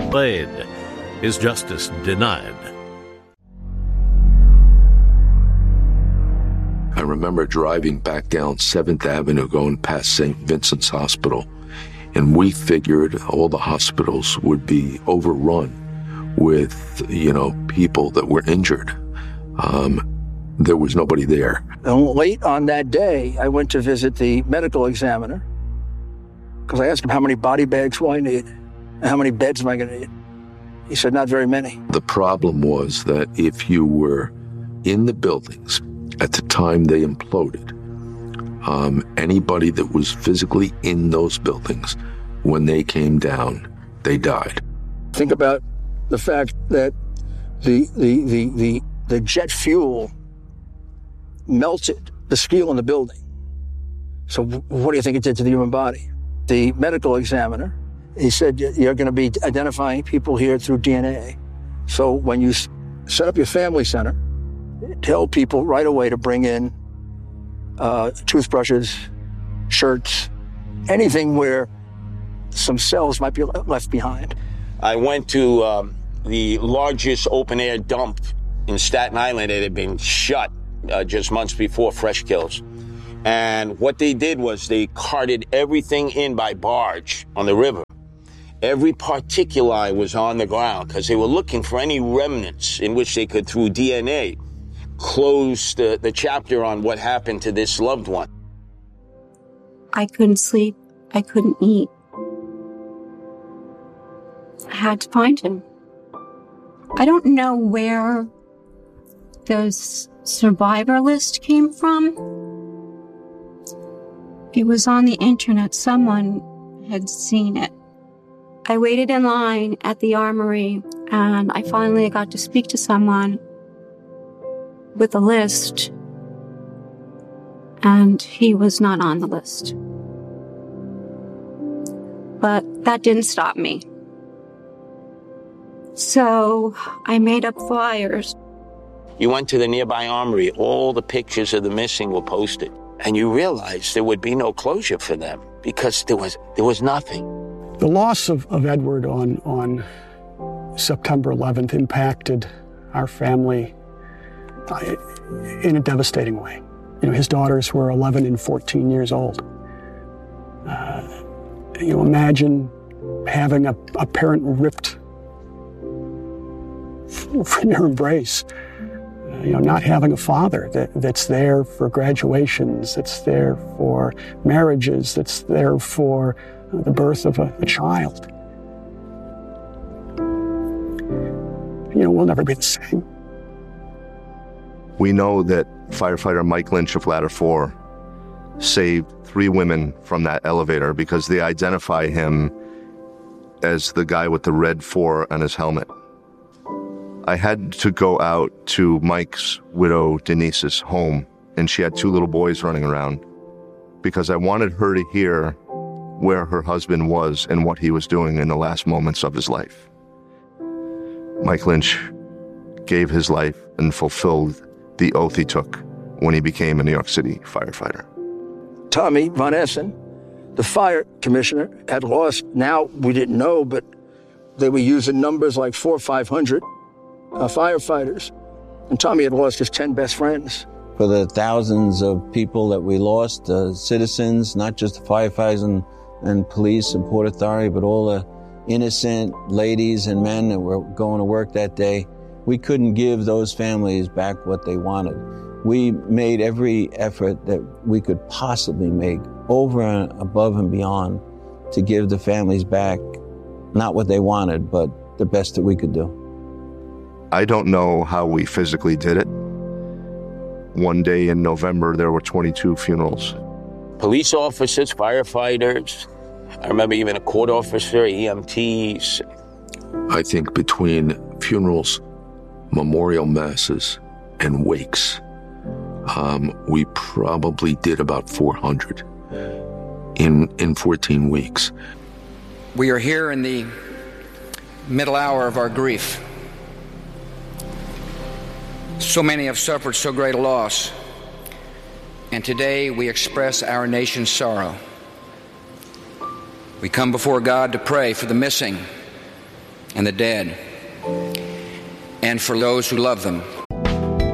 Slade. His justice denied. I remember driving back down 7th Avenue going past St. Vincent's Hospital, and we figured all the hospitals would be overrun with, people that were injured. There was nobody there. And late on that day, I went to visit the medical examiner because I asked him how many body bags will I need and how many beds am I going to need. He said, not very many. The problem was that if you were in the buildings at the time they imploded, anybody that was physically in those buildings, when they came down, they died. Think about the fact that the jet fuel melted the steel in the building. So what do you think it did to the human body? The medical examiner, he said, you're going to be identifying people here through DNA. So when you set up your family center, tell people right away to bring in toothbrushes, shirts, anything where some cells might be left behind. I went to the largest open-air dump in Staten Island. It had been shut just months before Fresh Kills. And what they did was they carted everything in by barge on the river. Every particuli was on the ground because they were looking for any remnants in which they could, through DNA, close the chapter on what happened to this loved one. I couldn't sleep. I couldn't eat. I had to find him. I don't know where those survivor list came from. It was on the internet. Someone had seen it. I waited in line at the armory, and I finally got to speak to someone with a list, and he was not on the list. But that didn't stop me. So I made up flyers. You went to the nearby armory, all the pictures of the missing were posted, and you realized there would be no closure for them because there was nothing. The loss of Edward on September 11th impacted our family in a devastating way. His daughters were 11 and 14 years old. Imagine having a parent ripped from your embrace. Not having a father that's there for graduations, that's there for marriages, that's there for the birth of a child. We'll never be the same. We know that firefighter Mike Lynch of Ladder 4 saved 3 women from that elevator because they identify him as the guy with the red 4 on his helmet. I had to go out to Mike's widow Denise's home, and she had 2 little boys running around because I wanted her to hear where her husband was and what he was doing in the last moments of his life. Mike Lynch gave his life and fulfilled the oath he took when he became a New York City firefighter. Tommy Von Essen, the fire commissioner, had lost, now we didn't know, but they were using numbers like 400 or 500 firefighters. And Tommy had lost his 10 best friends. For the thousands of people that we lost, citizens, not just the firefighters and police and Port Authority, but all the innocent ladies and men that were going to work that day, we couldn't give those families back what they wanted. We made every effort that we could possibly make, over and above and beyond, to give the families back not what they wanted, but the best that we could do. I don't know how we physically did it. One day in November, there were 22 funerals. Police officers, firefighters, I remember even a court officer, EMTs. I think between funerals, memorial masses, and wakes, we probably did about 400 in 14 weeks. We are here in the middle hour of our grief. So many have suffered so great a loss, and today we express our nation's sorrow. We come before God to pray for the missing and the dead, and for those who love them,